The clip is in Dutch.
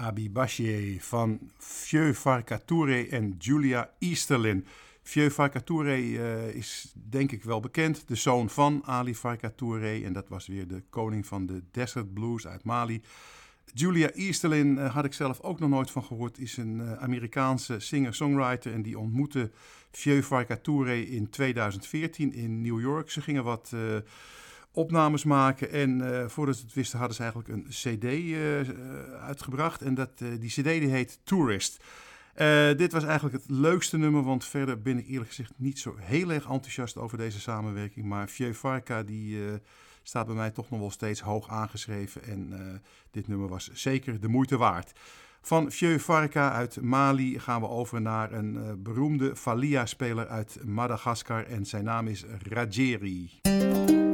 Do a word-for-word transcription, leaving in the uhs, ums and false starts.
Abibashi van Vieux Farka Touré en Julia Easterlin. Vieux Farka Touré uh, is denk ik wel bekend, de zoon van Ali Farka Touré. En dat was weer de koning van de Desert Blues uit Mali. Julia Easterlin uh, had ik zelf ook nog nooit van gehoord. Is een uh, Amerikaanse singer-songwriter en die ontmoette Vieux Farka Touré in tweeduizend veertien in New York. Ze gingen wat uh, opnames maken en uh, voordat ze het wisten hadden ze eigenlijk een cd uh, uitgebracht. En dat, uh, die cd die heet Tourist. Uh, dit was eigenlijk het leukste nummer, want verder ben ik eerlijk gezegd niet zo heel erg enthousiast over deze samenwerking. Maar Vieux Farka die uh, staat bij mij toch nog wel steeds hoog aangeschreven en uh, dit nummer was zeker de moeite waard. Van Vieux Farka uit Mali gaan we over naar een uh, beroemde Falia-speler uit Madagaskar en zijn naam is Rajeri.